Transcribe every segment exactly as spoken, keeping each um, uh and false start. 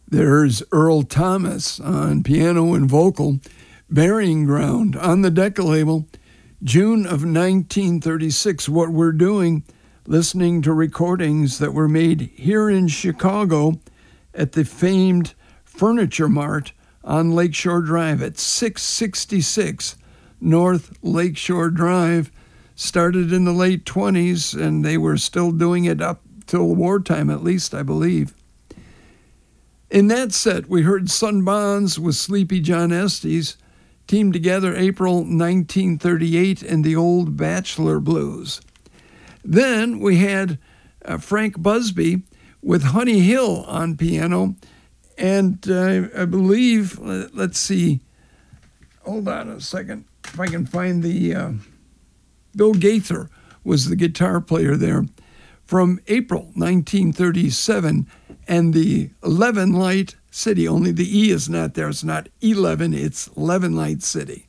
There's Earl Thomas on piano and vocal, Burying Ground on the Decca label, June of nineteen thirty-six. What we're doing, listening to recordings that were made here in Chicago at the famed Furniture Mart on Lakeshore Drive at six sixty-six North Lakeshore Drive. Started in the late twenties, and they were still doing it up till wartime, at least, I believe. In that set, we heard Sun Bonds with Sleepy John Estes, teamed together April nineteen thirty-eight in the Old Bachelor Blues. Then we had uh, Frank Busby with Honey Hill on piano, and uh, I believe, let's see, hold on a second, if I can find the, uh, Bill Gaither was the guitar player there, from April nineteen thirty-seven, and the eleven Light City, only the E is not there, it's not eleven, it's eleven Light City.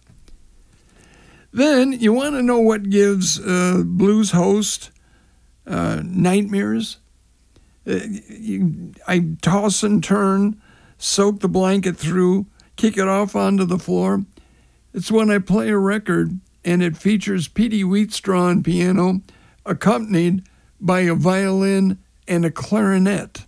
Then you want to know what gives uh, blues host uh, nightmares? Uh, you, I toss and turn, soak the blanket through, kick it off onto the floor. It's when I play a record and it features Petey Wheatstraw on piano, accompanied by a violin and a clarinet.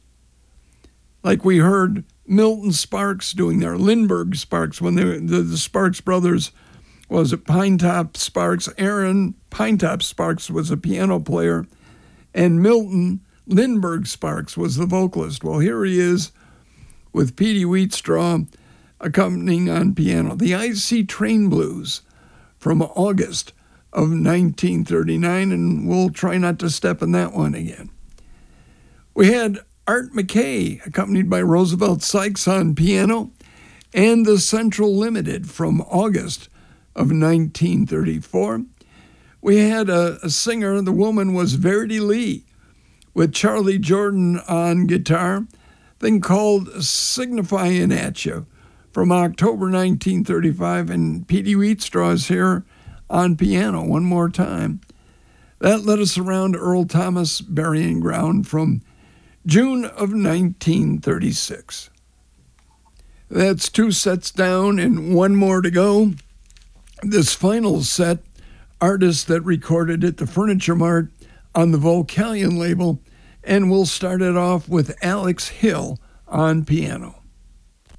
Like we heard Milton Sparks doing there, Lindbergh Sparks, when they were, the, the Sparks brothers, was it Pinetop Sparks? Aaron Pinetop Sparks was a piano player, and Milton Lindbergh Sparks was the vocalist. Well, here he is with Petey Wheatstraw accompanying on piano. The I C Train Blues from August of nineteen thirty-nine, and we'll try not to step in that one again. We had Art McKay, accompanied by Roosevelt Sykes on piano, and the Central Limited from August of nineteen thirty-four. We had a, a singer, the woman was Verdi Lee, with Charlie Jordan on guitar, thing called Signifying At You from October nineteen thirty-five, and Petey Wheatstraw is here on piano one more time. That led us around Earl Thomas, Burying Ground from June of nineteen thirty-six. That's two sets down and one more to go. This final set, artists that recorded at the Furniture Mart on the Vocalion label, and we'll start it off with Alex Hill on piano.